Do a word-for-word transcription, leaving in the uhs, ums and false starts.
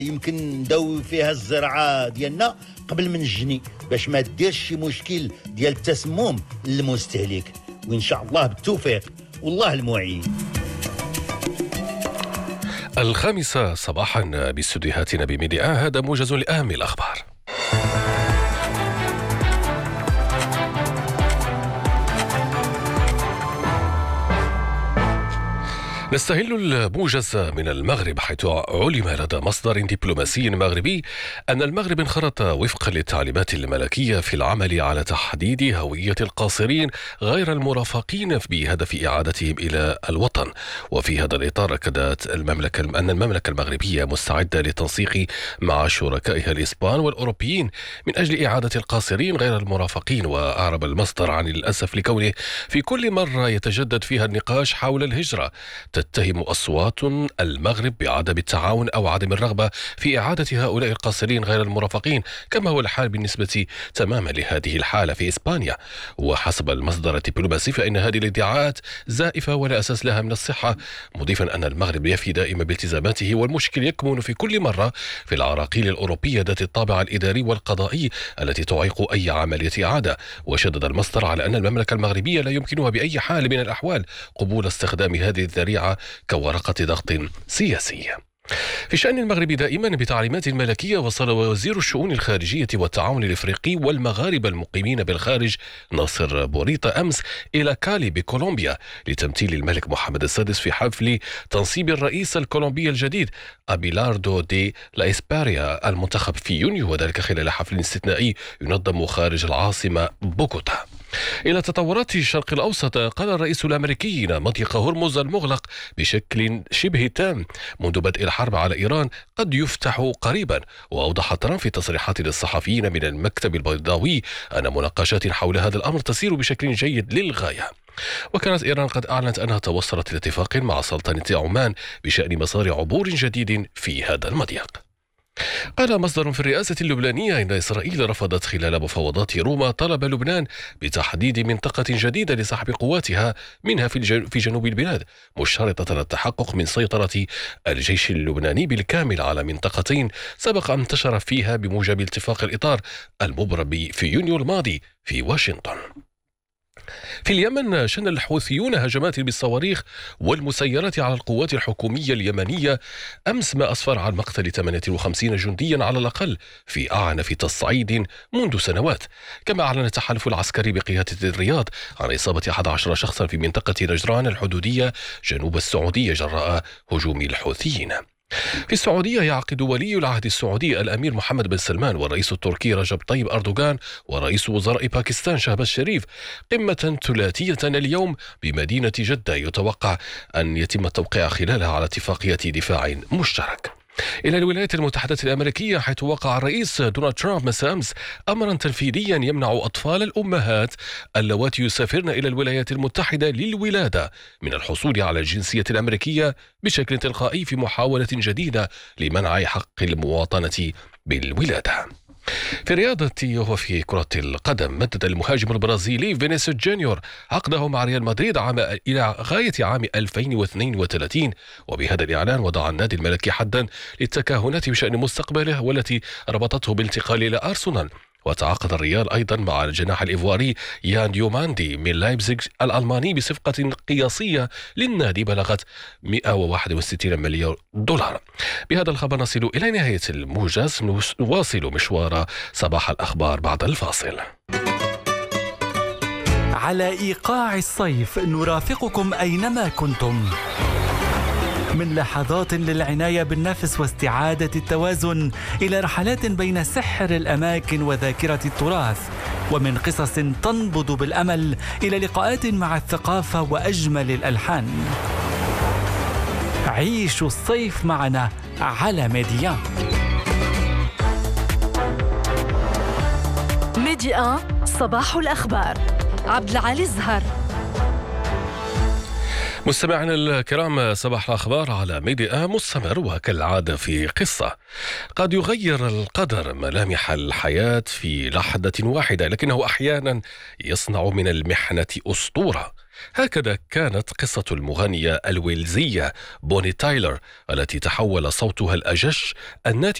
يمكن ندوي فيها الزرعه ديالنا قبل من الجني باش ما ديرش شي مشكل ديال التسمم للمستهلك، وان شاء الله بالتوفيق والله المعين. الخامسة صباحا باستديوهاتنا بميديا، هذا موجز لأهم الأخبار. نستهل الموجز من المغرب، حيث علم لدى مصدر دبلوماسي مغربي أن المغرب انخرط وفقا للتعليمات الملكية في العمل على تحديد هوية القاصرين غير المرافقين بهدف إعادتهم إلى الوطن. وفي هذا الإطار أكدت المملكة أن المملكة المغربية مستعدة للتنسيق مع شركائها الإسبان والأوروبيين من أجل إعادة القاصرين غير المرافقين. وأعرب المصدر عن الأسف لكونه في كل مرة يتجدد فيها النقاش حول الهجرة تتهم أصوات المغرب بعدم التعاون أو عدم الرغبة في إعادة هؤلاء القاصرين غير المرافقين، كما هو الحال بالنسبة تماما لهذه الحالة في إسبانيا. وحسب المصدر الدبلوماسي فإن هذه الادعاءات زائفة ولا أساس لها من الصحة، مضيفا أن المغرب يفي دائما بالتزاماته، والمشكل يكمن في كل مرة في العراقيل الأوروبية ذات الطابع الإداري والقضائي التي تعيق أي عملية إعادة. وشدد المصدر على أن المملكة المغربية لا يمكنها بأي حال من الأحوال قبول استخدام هذه الذريعة كورقة ضغط سياسية. في شأن المغرب دائما بتعليمات ملكية، وصل وزير الشؤون الخارجية والتعاون الإفريقي والمغاربة المقيمين بالخارج ناصر بوريطة أمس إلى كالي بكولومبيا لتمثيل الملك محمد السادس في حفل تنصيب الرئيس الكولومبي الجديد أبيلاردو دي لا إسباريا المنتخب في يونيو، وذلك خلال حفل استثنائي ينظم خارج العاصمة بوغوتا. إلى تطورات الشرق الأوسط، قال الرئيس الأمريكي إن مضيق هرمز المغلق بشكل شبه تام منذ بدء الحرب على إيران قد يفتح قريبا. وأوضح ترامب في تصريحات للصحفيين من المكتب البيضاوي أن مناقشات حول هذا الأمر تسير بشكل جيد للغاية. وكانت إيران قد أعلنت أنها توصلت لاتفاق مع سلطنة عمان بشأن مسار عبور جديد في هذا المضيق. قال مصدر في الرئاسة اللبنانية إن إسرائيل رفضت خلال مفاوضات روما طلب لبنان بتحديد منطقة جديدة لسحب قواتها منها في جنوب البلاد، مشترطة التحقق من سيطرة الجيش اللبناني بالكامل على منطقتين سبق أن انتشر فيها بموجب اتفاق الإطار المبرم في يونيو الماضي في واشنطن. في اليمن، شن الحوثيون هجمات بالصواريخ والمسيرات على القوات الحكومية اليمنية أمس، ما أسفر عن مقتل ثمانية وخمسين جنديا على الأقل في أعنف تصعيد منذ سنوات. كما أعلن التحالف العسكري بقيادة الرياض عن إصابة أحد عشر شخصا في منطقة نجران الحدودية جنوب السعودية جراء هجوم الحوثيين. في السعودية، يعقد ولي العهد السعودي الأمير محمد بن سلمان والرئيس التركي رجب طيب أردوغان ورئيس وزراء باكستان شهباز شريف قمة ثلاثية اليوم بمدينة جدة، يتوقع أن يتم التوقيع خلالها على اتفاقية دفاع مشترك. إلى الولايات المتحدة الأمريكية، حيث وقع الرئيس دونالد ترامب مساء أمس أمرا تنفيذيا يمنع أطفال الأمهات اللواتي يسافرن إلى الولايات المتحدة للولادة من الحصول على الجنسية الأمريكية بشكل تلقائي، في محاولة جديدة لمنع حق المواطنة بالولادة. في الرياضة وفي كرة القدم، مدد المهاجم البرازيلي فينيسيوس جونيور عقده مع ريال مدريد عام إلى غاية عام ألفين واثنين وثلاثين. وبهذا الإعلان وضع النادي الملكي حدا للتكهنات بشأن مستقبله والتي ربطته بالانتقال إلى أرسنال. وتعاقد الريال أيضا مع الجناح الإيفواري يان ديوماندي من لايبزيغ الألماني بصفقة قياسية للنادي بلغت مئة وواحد وستين مليون دولار. بهذا الخبر نصل إلى نهاية الموجز، نواصل مشوار صباح الأخبار بعد الفاصل. على إيقاع الصيف نرافقكم أينما كنتم، من لحظات للعناية بالنفس واستعادة التوازن إلى رحلات بين سحر الأماكن وذاكرة التراث، ومن قصص تنبض بالأمل إلى لقاءات مع الثقافة وأجمل الألحان. عيشوا الصيف معنا على ميديا. ميديا صباح الأخبار، عبد العالي الزهر. مستمعينا الكرام، صباح الأخبار على ميديا مستمر، وكالعادة في قصة قد يغير القدر ملامح الحياة في لحظة واحدة، لكنه أحيانا يصنع من المحنة أسطورة. هكذا كانت قصة المغنية الويلزية بوني تايلر التي تحول صوتها الأجش الناتج